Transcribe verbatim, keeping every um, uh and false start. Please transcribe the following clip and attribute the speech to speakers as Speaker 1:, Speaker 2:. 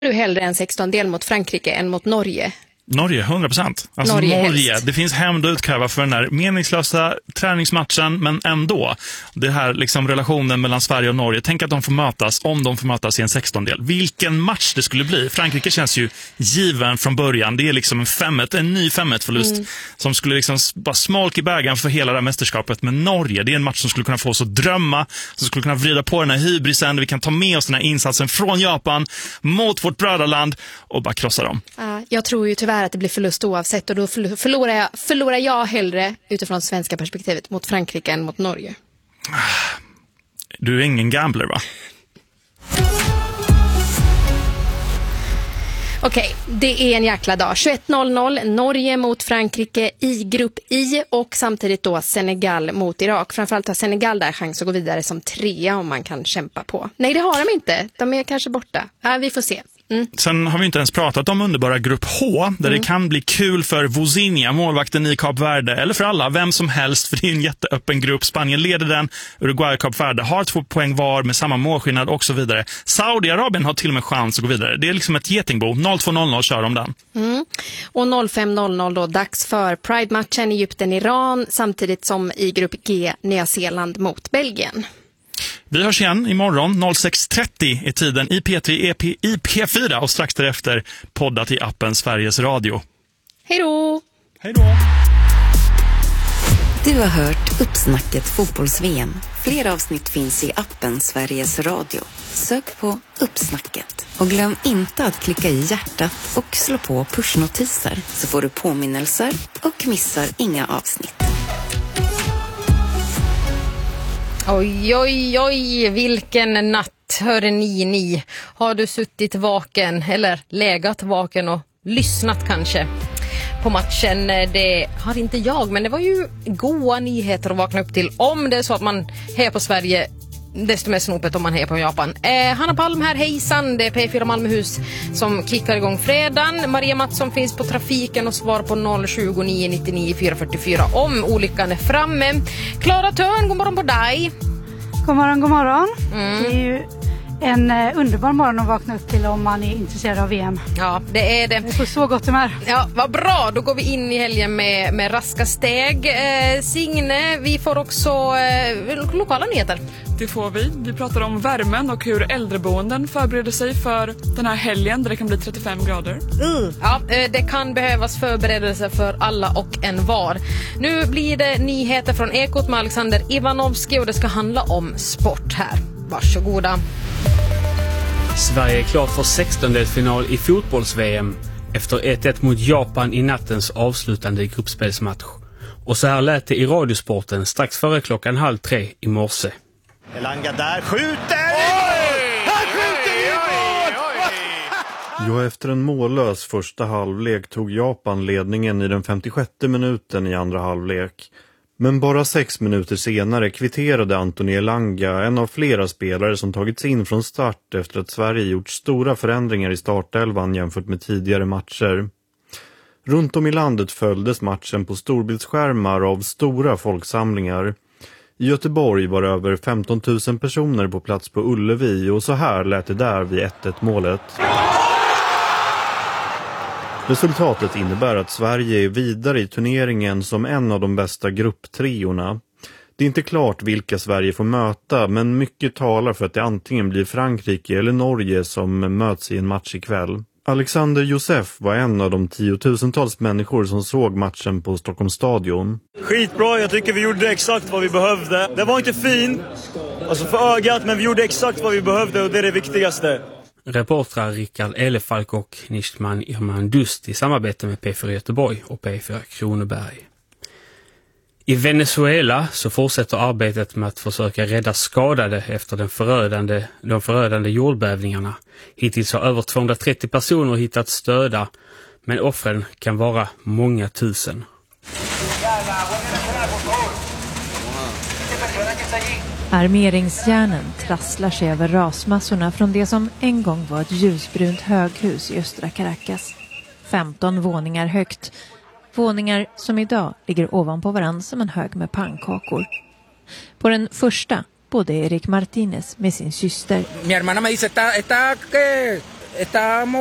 Speaker 1: du hellre en sextondel mot Frankrike än mot Norge?
Speaker 2: Norge, hundra procent. Alltså Norge, Norge det finns hämnd att utkräva för den här meningslösa träningsmatchen, men ändå. Det här liksom relationen mellan Sverige och Norge. Tänk att de får mötas, om de får mötas i en sextondel. Vilken match det skulle bli. Frankrike känns ju given från början. Det är liksom en femmet, en ny femmet-förlust mm. som skulle liksom bara smolk i bägaren för hela det här mästerskapet. Men Norge, det är en match som skulle kunna få oss att drömma, som skulle kunna vrida på den här hybrisen. Vi kan ta med oss den här insatsen från Japan mot vårt bröderland och bara krossa dem.
Speaker 1: Uh, jag tror ju tyvärr att det blir förlust oavsett, och då förlorar jag, förlorar jag hellre utifrån svenska perspektivet mot Frankrike än mot Norge.
Speaker 2: Du är ingen gambler, va?
Speaker 1: Okej, okay, det är en jäkla dag. tjugoett noll noll, Norge mot Frankrike i grupp I, och samtidigt då Senegal mot Irak. Framförallt har Senegal där chans att gå vidare som trea om man kan kämpa på. Nej, det har de inte. De är kanske borta. Ja, vi får se. Mm.
Speaker 2: Sen har vi inte ens pratat om underbara grupp H, där mm. det kan bli kul för Vozinha, målvakten i Kap Verde, eller för alla, vem som helst, för det är en jätteöppen grupp. Spanien leder den, Uruguay och Kap Verde har två poäng var med samma målskillnad och så vidare. Saudiarabien har till och med chans att gå vidare. Det är liksom ett getingbo. noll två noll noll kör om den.
Speaker 1: Mm. Och noll fem noll noll då dags för Pride-matchen Egypten-Iran, samtidigt som i grupp G Nya Zeeland mot Belgien.
Speaker 2: Vi hörs igen imorgon. noll sex trettio är tiden i P tre, E P, i P fyra och strax därefter poddat i appen Sveriges Radio.
Speaker 1: Hej då!
Speaker 2: Hej då!
Speaker 3: Du har hört Uppsnacket fotbolls-V M. Fler avsnitt finns i appen Sveriges Radio. Sök på Uppsnacket. Och glöm inte att klicka i hjärtat och slå på pushnotiser, så får du påminnelser och missar inga avsnitt.
Speaker 4: Oj, oj, oj, vilken natt, hör ni ni. Har du suttit vaken eller legat vaken och lyssnat kanske på matchen? Det har inte jag, men det var ju goda nyheter att vakna upp till. Om det är så att man hejar på Sverige, desto mer snopet om man hejar på Japan. Eh, Hanna Palm här, hejsan. Det är P fyra Malmöhus som kickar igång fredagen. Maria Mattsson finns på trafiken och svarar på noll tjugo nio nittionio fyra fyrtiofyra om olyckan är framme. Klara Törn, god morgon på dig.
Speaker 5: God morgon, god morgon.
Speaker 4: Mm.
Speaker 5: Det är ju en uh, underbar morgon att vakna upp till om man är intresserad av V M.
Speaker 4: Ja, det är det.
Speaker 5: Det får så gott humör.
Speaker 4: Ja, vad bra. Då går vi in i helgen med, med raska steg. Eh, Signe, vi får också eh, lokala nyheter.
Speaker 6: Det får vi. Vi pratar om värmen och hur äldreboenden förbereder sig för den här helgen där det kan bli trettiofem grader.
Speaker 4: Mm. Ja, det kan behövas förberedelser för alla och en var. Nu blir det nyheter från Ekot med Alexander Ivanovski och det ska handla om sport här. Varsågoda.
Speaker 7: Sverige är klart för sextondelsfinal i fotbolls-V M efter ett ett mot Japan i nattens avslutande gruppspelsmatch. Och så här lät det i Radiosporten strax före klockan halv tre i morse.
Speaker 8: Elanga där skjuter! Oj! Han skjuter i mål!
Speaker 9: Ja, efter en mållös första halvlek tog Japan ledningen i den femtiosjätte minuten i andra halvlek. Men bara sex minuter senare kvitterade Anthony Elanga, en av flera spelare som tagits in från start efter att Sverige gjort stora förändringar i startelvan jämfört med tidigare matcher. Runt om i landet följdes matchen på storbildsskärmar av stora folksamlingar. I Göteborg var över femton tusen personer på plats på Ullevi och så här lät det där vid ett ett målet. Resultatet innebär att Sverige är vidare i turneringen som en av de bästa grupptriorna. Det är inte klart vilka Sverige får möta, men mycket talar för att det antingen blir Frankrike eller Norge som möts i en match ikväll. Alexander Josef var en av de tiotusentals människor som såg matchen på Stockholms stadion.
Speaker 8: Skitbra, jag tycker vi gjorde exakt vad vi behövde. Det var inte fin, alltså för ögat, men vi gjorde exakt vad vi behövde och det är det viktigaste.
Speaker 7: Reportrar Rickard Elefalk och Nishman Irman Dust i samarbete med P fyra Göteborg och P fyra Kronoberg. I Venezuela så fortsätter arbetet med att försöka rädda skadade efter den förödande, de förödande jordbävningarna. Hittills har över tvåhundratrettio personer hittats döda, men offren kan vara många tusen.
Speaker 10: Armeringsjärnen trasslar sig över rasmassorna från det som en gång var ett ljusbrunt höghus i östra Caracas. femton våningar högt. Våningar som idag ligger ovanpå varann som en hög med pannkakor. På den första bodde Erik Martinez med sin syster.
Speaker 11: Mi hermana me dice, está, está, estábamos